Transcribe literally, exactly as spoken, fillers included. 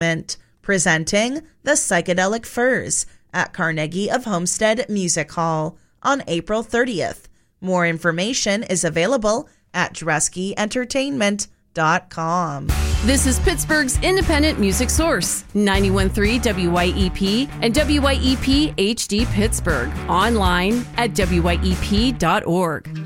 presenting The Psychedelic Furs at Carnegie of Homestead Music Hall on April thirtieth. More information is available at dresky entertainment dot com. This is Pittsburgh's independent music source, ninety-one point three W Y E P and W Y E P H D Pittsburgh. Online at W Y E P dot org.